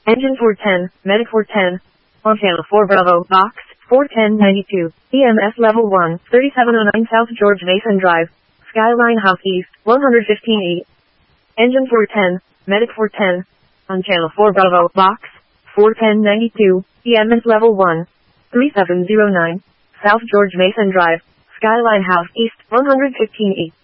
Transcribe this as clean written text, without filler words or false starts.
Engine 410, Medic 410. On channel 4 Bravo, box 41092. EMS level 1, 3709 South George Mason Drive. Skyline House East, 115E. Engine 410, Medic 410. On channel 4 Bravo, box 41092. EMS level 1, 3709. South George Mason Drive. Skyline House East, 115E.